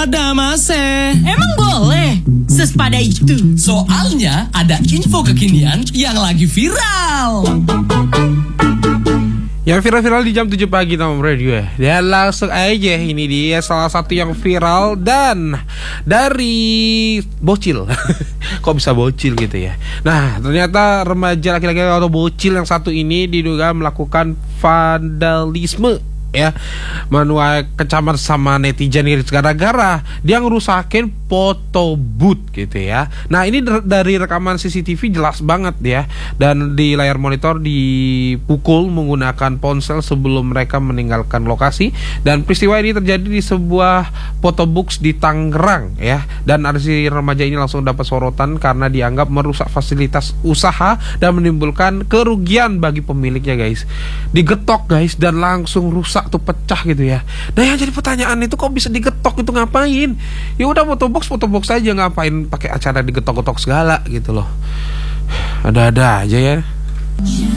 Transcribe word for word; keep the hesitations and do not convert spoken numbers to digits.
pada mase. Emang boleh? Sespada itu. Soalnya ada info kekinian yang lagi viral. Yang viral-viral di jam tujuh pagi Tamam Radio ya. Dan langsung aja ini dia salah satu yang viral dan dari bocil. Kok bisa bocil gitu ya. Nah ternyata remaja laki-laki atau bocil yang satu ini diduga melakukan vandalisme ya, menuai kecaman sama netizen gara-gara dia ngerusakin foto booth gitu ya. Nah ini dari rekaman C C T V jelas banget ya, dan di layar monitor dipukul menggunakan ponsel sebelum mereka meninggalkan lokasi. Dan peristiwa ini terjadi di sebuah photo booth di Tangerang ya, dan si remaja ini langsung dapat sorotan karena dianggap merusak fasilitas usaha dan menimbulkan kerugian bagi pemiliknya guys. Digetok guys dan langsung rusak tuh, pecah gitu ya. Nah yang jadi pertanyaan itu kok bisa digetok, itu ngapain? Ya udah foto box foto box aja, ngapain pakai acara digetok-getok segala gitu loh. Ada-ada aja ya.